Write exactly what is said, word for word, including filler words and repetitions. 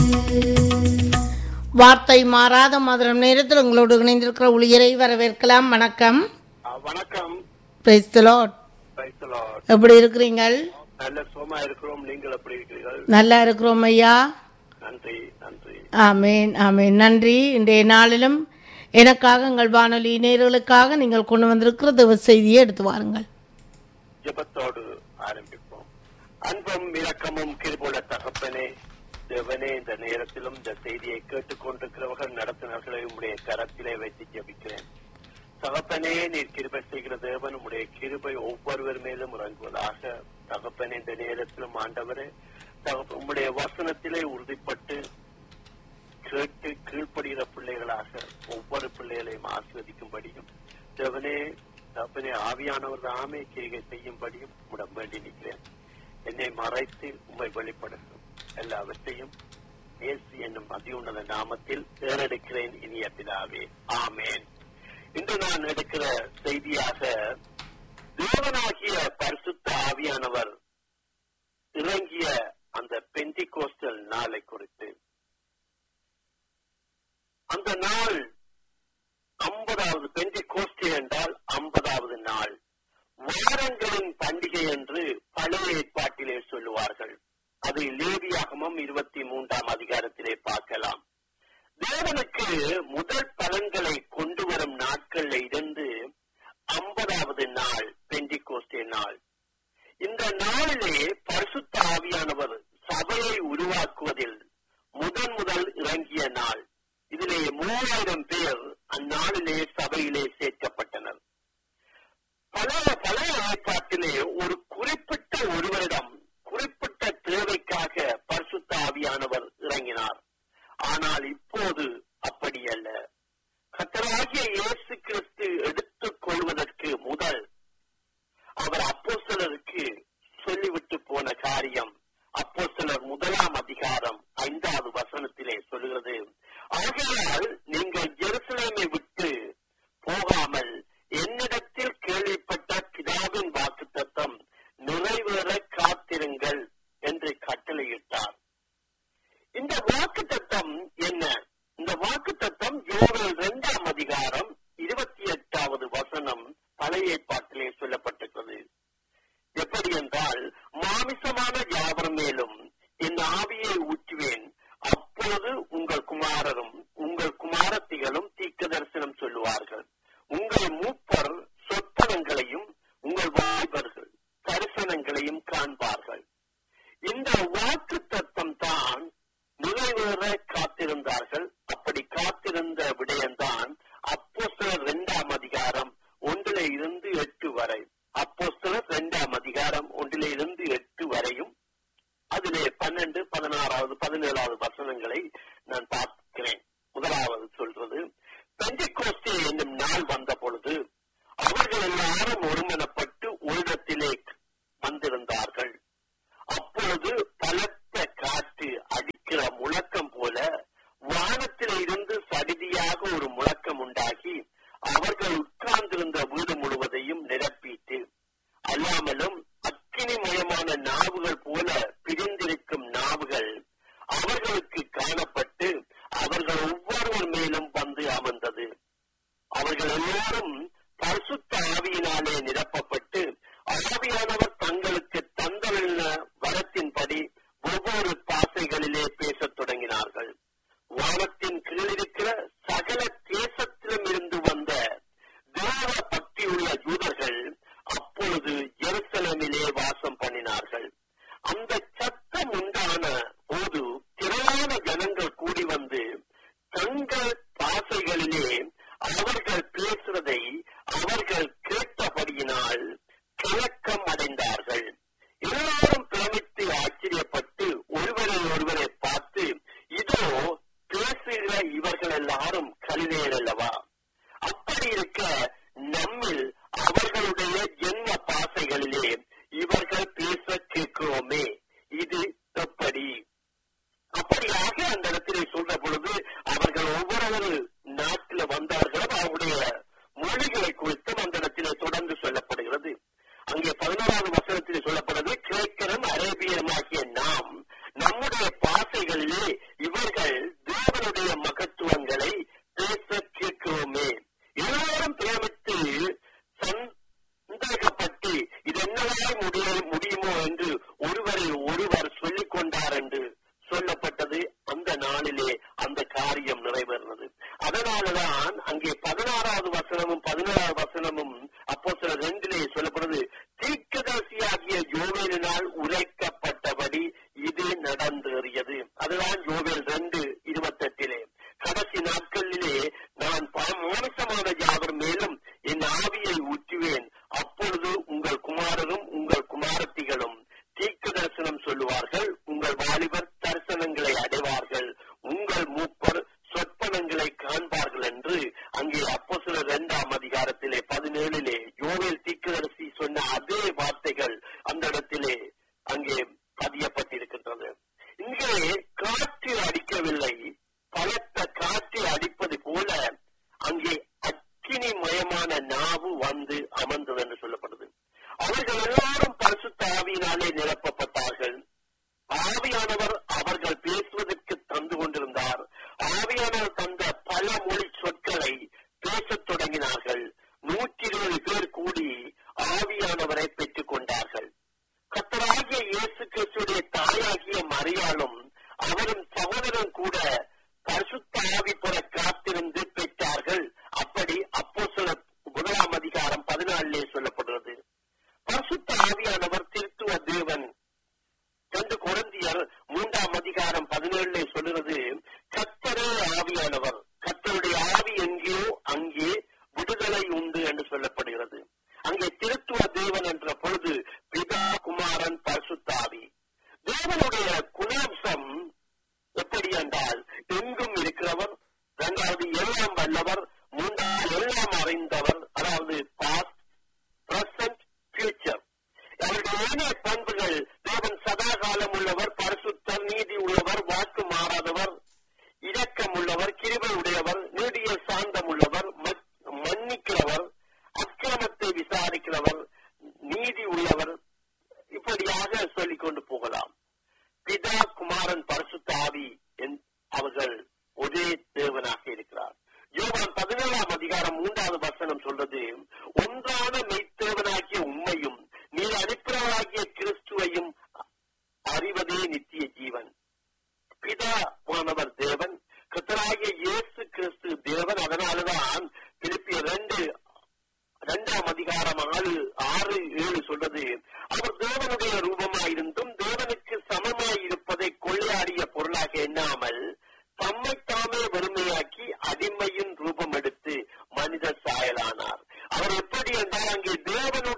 வார்த்தை மாறாத மதுரம் நேரத்தில் உங்களோடு இணைந்திருக்கிற ஊழியரை வரவேற்கலாம். வணக்கம். வணக்கம். Praise the Lord. Praise the Lord. எப்படி இருக்கிறீங்கள்? நல்ல சுகமா இருக்கிறோம். நீங்கள் எப்படி இருக்கிறீர்கள்? நல்லா இருக்கிறோம் ஐயா. நன்றி நன்றி. ஆமேன் ஆமேன். நன்றி. இன்றைய நாளிலும் எனக்காக எங்கள் வானொலி நேயர்களுக்காக நீங்கள் கொண்டு வந்திருக்கிற தேவ செய்தியை எடுத்து வாருங்கள். ஜெபத்தோடு ஆரம்பிப்போம். அன்பும் இரக்கமும் கிருபையுள்ள தகப்பனே, தேவனே, இந்த நேரத்திலும் இந்த செய்தியை கேட்டுக்கொண்டிருக்கிறவர்கள் நடத்தினர்களை உடைய கரத்திலே வைத்து ஜெபிக்கிறேன். தகப்பனே, நீர் கிருபை செய்கிற தேவன், உடைய கிருபை ஒவ்வொருவர் மேலும் இறங்குவதாக. தகப்பனே, இந்த நேரத்திலும் ஆண்டவரே, உம்முடைய வசனத்திலே உறுதிப்பட்டு கேட்டு கீழ்ப்படுகிற பிள்ளைகளாக ஒவ்வொரு பிள்ளைகளையும் ஆஸ்வதிக்கும்படியும் தேவனே, தகப்பனே, ஆவியானவர் தாமே கிரிகை செய்யும்படியும் உம்மிடம் வேண்டி நிற்கிறேன். என்னை மறைத்து உம்மை வெளிப்படுத்தும் எல்லாவற்றையும் இயேசு என்னும் அதியுன்னத நாமத்தில் தேர்ந்தெடுக்கிறேன் இனிய பிதாவே, ஆமேன். இன்று நான் எடுக்கிற செய்தியாக தேவனாகிய பரிசுத்த ஆவியானவர் இறங்கிய அந்த பெந்திகோஸ்டல் நாளை குறித்து. அந்த நாள் ஐம்பதாவது பெந்திகோஸ்டே என்றால் ஐம்பதாவது நாள், வாரங்களின் பண்டிகை என்று பழைய ஏற்பாட்டிலே சொல்லுவார்கள். அது லேவியாகமம் இருபத்தி மூன்றாம் அதிகாரத்திலே பார்க்கலாம். தேவனுக்கு முதல் பலன்களை கொண்டு வரும் நாட்கள்ல இருந்து ஐம்பதாவது நாள் பெந்திகோஸ்டே நாள். இந்த நாளிலே பரிசுத்த ஆவியானவர் சபையை உருவாக்குவதில் முதன் முதல் இறங்கிய நாள். இதிலே மூவாயிரம் பேர் அந்நாளிலே சபையிலே சேர்க்கப்பட்டனர். பழைய பழைய ஏற்பாட்டிலே ஒரு குறிப்பிட்ட ஒருவரிடம் குறிப்பிட்ட தேவைக்காக பரிசுத்த ஆவியானவர் இறங்கினார். ஆனால் இப்போது அப்படி அல்ல. கர்த்தராகிய இயேசு கிறிஸ்து எடுத்துக் கொள்வதற்கு முதல் அவர் அப்போஸ்தலருக்கு சொல்லிவிட்டு போன காரியம் அப்போஸ்தலர் முதலாம் அதிகாரம் ஐந்தாவது வசனத்திலே சொல்லுகிறது. ஆகையால் நீங்கள் ஜெருசலேமை விட்டு போகாமல் என்னிடத்தில் கேள்விப்பட்ட பிதாவின் வாக்குத்தத்தம் நிறைவேற காத்திருங்கள் என்று கட்டளையிட்டார். இந்த வாக்குத்தத்தம் என்ன? இந்த வாக்குத்தத்தம் யோவேல் இரண்டாம் அதிகாரம் இருபத்தி எட்டாவது வசனம் பழைய ஏற்பாட்டிலே சொல்லப்பட்டிருக்கிறது. எப்படி என்றால், மாமிசமான யாவர் மேலும் என் ஆவியை ஊற்றுவேன், அப்பொழுது உங்கள் குமாரரும் உங்கள் குமாரத்திகளும் தீர்க்க தரிசனம் சொல்லுவார்கள், உங்கள் மூப்பர் சொப்பனங்களையும் உங்கள் வாலிபர்கள் தரிசனங்களையும் காண்பார்கள். இந்த வாக்கு தத்தம் தான் நிறைவேற காத்திருந்தார்கள். அப்படி காத்திருந்த விடயம்தான் அப்போஸ்தலர் இரண்டாம் அதிகாரம் ஒன்றிலே இருந்து எட்டு வரை. அப்போஸ்தலர் இரண்டாம் அதிகாரம் ஒன்றிலே இருந்து எட்டு வரையும் அதிலே பன்னெண்டு பதினாறாவது பதினேழாவது வசனங்களை நான் பார்க்கிறேன். முதலாவது சொல்றது, பெந்திகோஸ்தே என்னும் நாள் வந்த பொழுது அவர்கள் எல்லாரும் ஒருமனப்பட்டு ஓரிடத்திலே வந்திருந்தார்கள். அப்பொழுது பலத்த காற்று அடிக்கிற முழக்கம் போல வானத்திலே இருந்து சடிதியாக ஒரு முழக்கம் உண்டாகி அவர்கள் உட்கார்ந்திருந்த வீடு முழுவதையும் நிரப்பிட்டு, அல்லாமலும் அக்கினிமயமான நாவுகள் போல பிரிந்திருக்கும் நாவுகள் அவர்களுக்கு காணப்பட்டு அவர்கள் ஒவ்வொருவர் மேலும் வந்து அமர்ந்தது. அவர்கள் எல்லோரும் பரிசுத்த ஆவியினாலே நிரப்பப்பட்டு ஆவியானவர் தங்களுக்கு தந்தள்ள வரத்தின்படி ஒவ்வொரு பாசைகளிலே பேசத் தொடங்கினார்கள். வானத்தின் கீழிருக்கிற சகல தேசத்திலும் இருந்து வந்த தேவ பக்தியுள்ள யூதர்கள் அப்பொழுது எருசலேமிலே வாசம் பண்ணினார்கள். அந்த சத்தம் உண்டான போது திரளான ஜனங்கள் கூடி வந்து தங்கள் பாசைகளிலே அவர்கள் பேசுவதை அவர்கள் கேட்டபடியினால் கலக்கம் அடைந்தார்கள். எல்லாரும் பிரமித்து ஆச்சரியப்பட்டு ஒருவரை ஒருவரை பார்த்து, இதோ பேசுகிற இவர்கள் எல்லாரும் கலிலேயர் அல்லவா? அப்படி இருக்க நம்மில் அவர்களுடைய ஜென்ம பாசைகளிலே இவர்கள் பேச கேட்கிறோமே, இது எப்படி? அப்படியாக அந்த இடத்திலே சொல்ற பொழுது அவர்கள் ஒவ்வொரு நாட்டில வந்தார்கள். அவருடைய மொழிகளை குறித்தும் அந்த இடத்திலே தொடர்ந்து சொல்லப்படுகிறது. அங்கே பதினோராவது வசனத்திலே சொல்லப்படுது, கிரேக்கரும் அரேபியருமாகிய நாம் நம்முடைய பாசைகளிலே இவர் யோவேல் ரெண்டு இருபத்தி எட்டிலே கடைசி நாட்களிலே நான் மாமிசமான யாவர் மேலும் என் ஆவியை ஊற்றுவேன், அப்பொழுது உங்கள் குமாரரும் உங்கள் குமாரத்திகளும் தீர்க்க தரிசனம் சொல்லுவார்கள், உங்கள் வாலிபர் தரிசனங்களை அடைவார்கள், உங்கள் மூப்பர் சொற்பனங்களை காண்பார்கள் என்று அங்கே அப்போஸ்தலர் இரண்டாம் அதிகாரத்திலே பதினேழிலே யோவேல் தீர்க்கதரிசி சொன்ன அதே வார்த்தைகள் அந்த இடத்திலே அங்கே பதியப்பட்டிருக்கின்றது. இங்கே காற்று அடிக்கவில்லை, பலத்த காற்று அடிப்பது போல அங்கே அக்கினி மயமான நாவு வந்து அமர்ந்தது என்று சொல்லப்படுது. அவர்கள் எல்லாரும் பரிசுத்த ஆவியினாலே நிரப்பப்பட்டார்கள். ஆவியானவர் அவர்கள் பேசுவதற்கு தந்து கொண்டிருந்தார். ஆவியானவர் தந்த பல மொழி சொற்களை பேசத் தொடங்கினார்கள். நூற்றி இருபது பேர் கூடி ஆவியானவரை பெற்றுக் கொண்டார்கள். கர்த்தராகிய இயேசு கிறிஸ்துடைய தாயாகிய மரியாளும் அவரும் சகோதரன் கூட பரிசுத்த ஆவி பெற காத்திருந்து பெற்றார்கள். அப்படி அப்போஸ்தலர் முதலாம் அதிகாரம் பதினாலிலே சொல்லப்படுகிறது. பரிசுத்த ஆவியானவர் திருத்துவ தேவன். ரெண்டு கொரிந்தியர் மூன்றாம் அதிகாரம் பதினேழுலே சொல்லுறது, கர்த்தரே ஆவியானவர், கர்த்தருடைய ஆவி எங்கேயோ அங்கே விடுதலை உண்டு என்று சொல்லப்படுகிறது. அங்கே திருத்துவ தேவன் என்ற பொழுது பிதா, குமாரன், பரிசுத்த ஆவி. தேவனுடைய குணாம்சம் எப்படி என்றால் எங்கும் இருக்கிறவர், இரண்டாவது எல்லாம் வல்லவர், மூன்றாவது எல்லாம் அறிந்தவர், அதாவது பாஸ்ட், பிரசன்ட், ஃபியூச்சர். அவருடைய ஏனைய பண்புகள் தேவன் சதா காலம் உள்ளவர், பரிசுத்தர், நீதி உள்ளவர், வாக்கு மாறாதவர், இரக்கம் உள்ளவர், கிருபை உடையவர், நீடிய சாந்தம் உள்ளவர், மன்னிக்கிறவர், அக்கிரமத்தை விசாரிக்கிறவர், நீதி உள்ளவர், இப்படியாக சொல்லிக் கொண்டு போகலாம். பிதா, குமாரன், பரிசுத்த ஆவி அவர்கள் ஒரே தேவனாக இருக்கிறார். யோவான் பதினேழாம் அதிகாரம் மூன்றாவது வசனம் சொல்றது, ஒன்றான மெய்த்தேவனாகிய உண்மையும் நீர் அனுப்பினவராகிய கிறிஸ்துவையும் அறிவதே நித்திய ஜீவன். பிதாவானவர் தேவன், கர்த்தராகிய இயேசு கிறிஸ்து தேவன். அதனாலதான் பிலிப்பியர் ரெண்டு இரண்டாம் அதிகாரம் ஆறு ஆறு ஏழு சொல்றது, அவர் தேவனுடைய ரூபமாயிருந்தும் தேவனுக்கு சமமாய் இருப்பதை கொள்ளையாடிய பொருளாக எண்ணாமல் தம்மைத்தாமே வெறுமையாக்கி அடிமையின் ரூபம் எடுத்து மனித சாயலானார். அவர் எப்படி என்றால் அங்கே தேவனுடைய